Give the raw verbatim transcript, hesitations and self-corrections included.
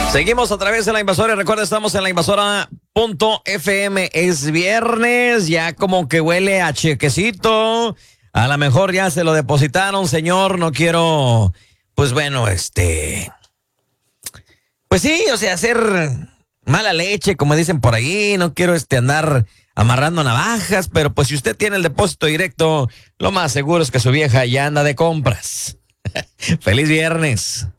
Seguimos a través de la invasora. Recuerda, estamos en la invasora punto f m. Es viernes, ya como que huele a chequecito. A lo mejor ya se lo depositaron, señor. No quiero, pues bueno, este... Pues sí, o sea, hacer mala leche, como dicen por ahí. No quiero este andar amarrando navajas, pero pues si usted tiene el depósito directo, lo más seguro es que su vieja ya anda de compras. ¡Feliz viernes!